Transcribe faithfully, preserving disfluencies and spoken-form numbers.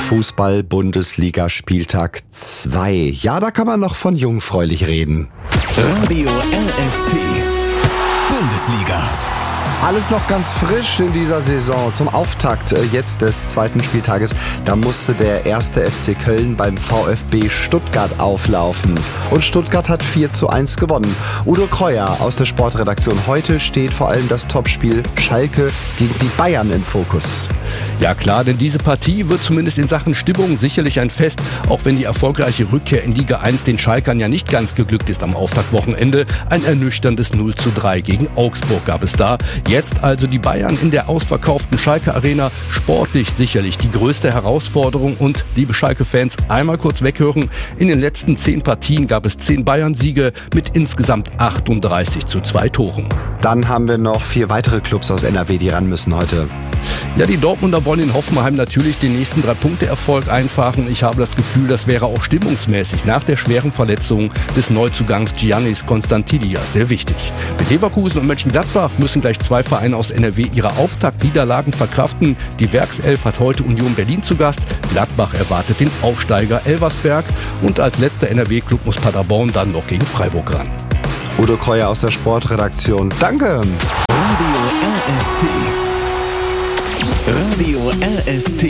Fußball-Bundesliga-Spieltag zwei. Ja, da kann man noch von jungfräulich reden. Radio L S T Bundesliga. Alles noch ganz frisch in dieser Saison. Zum Auftakt jetzt des zweiten Spieltages, da musste der erste F C Köln beim VfB Stuttgart auflaufen. Und Stuttgart hat vier zu eins gewonnen. Udo Kreuer aus der Sportredaktion. Heute steht vor allem das Topspiel Schalke gegen die Bayern im Fokus. Ja klar, denn diese Partie wird zumindest in Sachen Stimmung sicherlich ein Fest, auch wenn die erfolgreiche Rückkehr in Liga eins den Schalkern ja nicht ganz geglückt ist am Auftaktwochenende. Ein ernüchterndes null zu drei gegen Augsburg gab es da. Jetzt also die Bayern in der ausverkauften Schalke Arena. Sportlich sicherlich die größte Herausforderung. Und liebe Schalke-Fans, einmal kurz weghören. In den letzten zehn Partien gab es zehn Bayern-Siege mit insgesamt achtunddreißig zu zwei Toren. Dann haben wir noch vier weitere Clubs aus N R W, die ran müssen heute. Ja, die Dortmunder wollen in Hoffenheim natürlich den nächsten Drei-Punkte-Erfolg einfahren. Ich habe das Gefühl, das wäre auch stimmungsmäßig nach der schweren Verletzung des Neuzugangs Giannis Constantidias sehr wichtig. Mit Leverkusen und Mönchengladbach müssen gleich zwei Vereine aus N R W ihre Auftaktniederlagen verkraften. Die Werkself hat heute Union Berlin zu Gast. Gladbach erwartet den Aufsteiger Elversberg. Und als letzter N R W-Klub muss Paderborn dann noch gegen Freiburg ran. Udo Kreuer aus der Sportredaktion. Danke! Radio L S T Radio L S T